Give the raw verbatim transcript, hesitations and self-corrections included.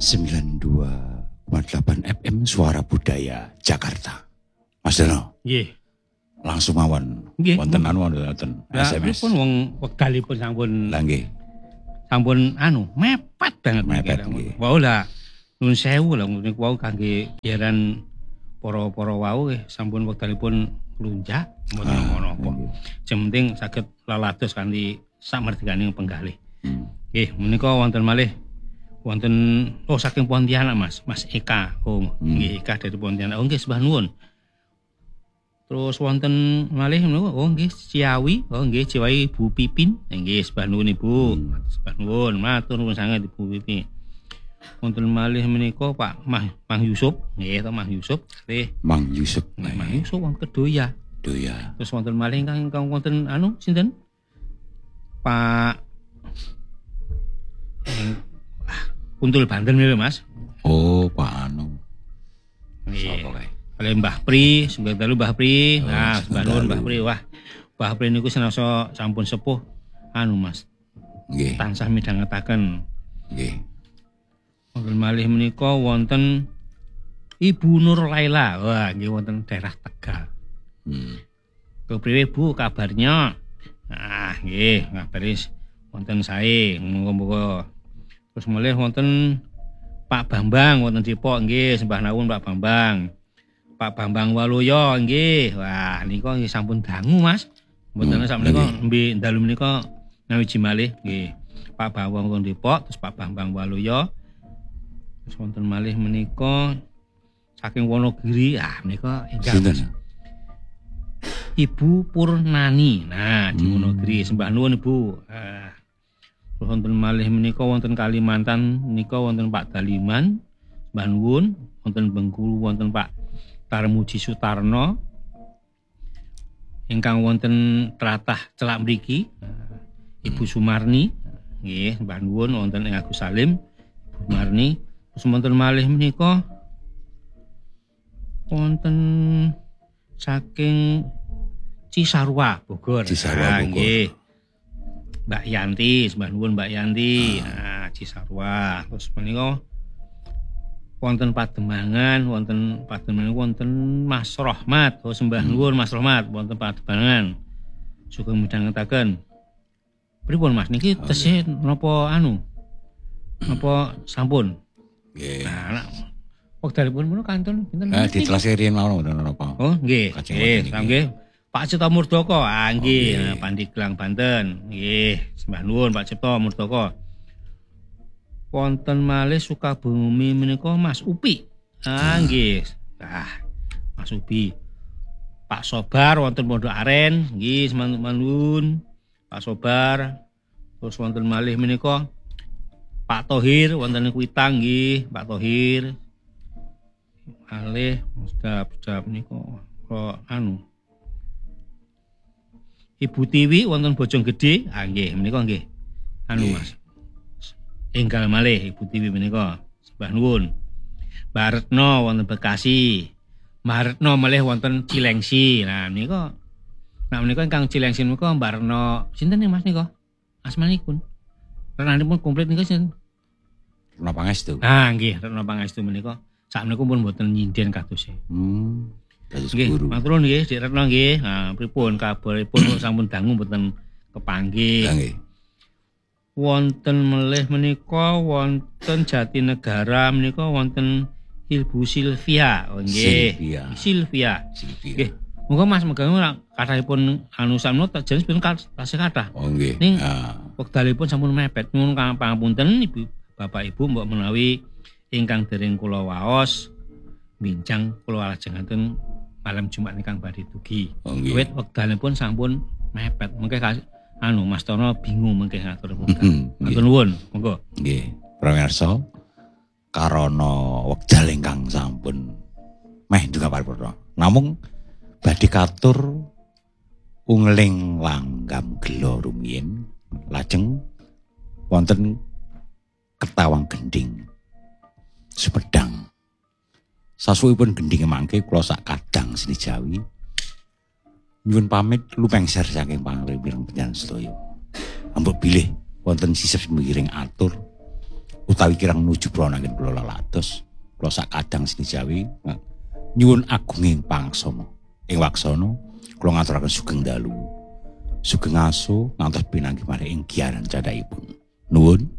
sembilan dua koma delapan F M Suara Budaya Jakarta. Mas Dono. Nggih. Langsung mawon. Wonten anu wonten S M S. Pun wong wekdalipun sampun Lah nggih. Sampun anu mepet banget mepet nggih. Wau lah nuwun sewu lah niku wau kangge biaran para-para wau nggih sampun wekdalipun lunjak mboten ngono apa. Sing penting saged lalados kanthi samardikaning penggalih. Nggih, hmm. menika wonten malih wonten oh saking Pontianak Mas, Mas Eka. Oh, nggih hmm. Eka dari Pontianak. Oh nggih sembah nuwun. Terus wonten malih menika oh nggih Ciawi, oh nggih Ciawi Bu Pipin. Nggih sembah nuwun Ibu. Hmm. Sembah nuwun, matur nuwun sanget Ibu Pipin. Wonten malih menika Pak Mah Mang Yusuf, nggih to Mang Yusuf. Nggih. Mang Yusuf. Mang Yusuf wong Kedoya. Doya. Terus wonten malih ingkang ingkang wonten anu sinten? Pak Kuntul Banten lho Mas. Oh, Pak anu. Nggih. Kalih Mbah Pri, sembah dalu Mbah Pri. Oh, nah, sembah nuwun Mbah Pri. Wah, Mbah Pri niku senasa sampun sepuh anu Mas. Nggih. Tansah midhangetaken. Nggih. Wonten malih menika wonten Ibu Nur Laila. Wah, nggih wonten daerah Tegal. Hmm. Kepriwe Bu kabarnya? Nah, nggih, ngabari wonten sae, muga-muga. Terus mulih wonten Pak Bambang wonten Depok nggih, sembah nuwun Pak Bambang. Pak Bambang Waluyo nggih. Wah, nika nggih sampun dangu Mas. Mboten hmm, sak menika nembe dalu menika ngawiji malih nggih. Pak Bambang wonten Depok, terus Pak Bambang Waluyo. Terus wonten malih menika saking Wonogiri. Ah, menika ingkang Ibu Purnani. Nah, di Wonogiri sembah nuwun Ibu. Ah. Terus wonten malih menika wonten Kalimantan menika wonten Pak Daliman, sembah nuwun, wonten Bengkulu wonten Pak Tarmuji Sutarno. Ingkang wonten tlatah celak mriki Ibu Sumarni, nggih, sembah nuwun wonten ing Agus Salim, Ibu Sumarni. Terus wonten malih menika wonten saking Cisarua Bogor. Cisarua Bogor. Nggih. Mbak Yanti, sembah nuwun Mbak Yanti. Ah. Nah, Cisarua. Terus menika wonten Pademangan, wonten Pademangan wonten Mas Rohmat. Oh sembah nuwun Mas Rohmat, wonten Pademangan. Sugeng midhangetaken. Pripun Mas niki tesih napa anu? Napa sampun? Nggih. Nah, wekdalipun menika kanton pinten? Ah, ditelasi riyen mawon napa? Oh, nggih. Nggih, nggih. Pak Cipto Murdoko, ah nggih, oh, Pandeglang Banten. Nggih, sembah nuwun Pak Cipto Murdoko. Wonten malih Sukabumi menika Mas Upi. Ah nggih. Ah, Mas Upi. Pak Sobar wonten Pondok Aren, nggih, sembah nuwun. Pak Sobar. Terus wonten malih menika Pak Tohir wonten Kuitang nggih, Pak Tohir. Malih sedap-sedap menika kok anu Ibu Tiwi wonten Bojonggede, ah nggih menika nggih. Anu Mas. Enggal malih Ibu Tiwi menika, sembah nuwun. Mbak Retno wonten Bekasi. Mbak Retno malih wonten Cilengsi. Nah menika nah menika ingkang Cilengsi menika Mbak Retno sinten nih Mas nika? Asmanipun. Renanipun komplit nika sinten? Retno Pangestu. Ah nggih, Retno Pangestu menika. Sakmenika pun mboten nyinden kados e. Hmm. Nggih, matur nuwun nggih, Dik Retno nggih. Nah, pripun kabaripun sampun dangu mboten kepanggih. Nggih. Wonten melih menika wonten Jatinegara menika wonten Ibu Silvia. Oh nggih. Silvia. Silvia. Silvia. Nggih. Muga Mas megawe kathahipun anu samno jenis pun tasih kathah. Oh nggih. Ning ah. wekdalipun sampun mepet. Nuwun pangapunten Ibu Bapak Ibu mbok menawi ingkang dereng kula waos bincang kula lajengaken malam Jumat ingkang badhe dugi. Oh, Wit wekdalipun sampun mepet. Mengke anu Mas Tono bingung mengke ngatur wekdal. Matur nuwun, monggo. Nggih. Pramirsa karana wekdal ingkang sampun meh duka paripurna. Namung badhe katur ungling langgam gelo rumiyin lajeng wonten Ketawang Gending Sumedang. Sasuwipun gending mangke kula sak kadang seni Jawi nyuwun pamit lumengser saking pangripirang panjenengan sedaya. Ampun bilih wonten sisip miring atur utawi kirang nuju prana ngen kula lalados kula sak kadang sini Jawi nyuwun agunging pangsana ing waksana kula ngaturaken sugeng dalu sugeng aso ngantos pinanggih marang ing giyaran candhaipun nuwun.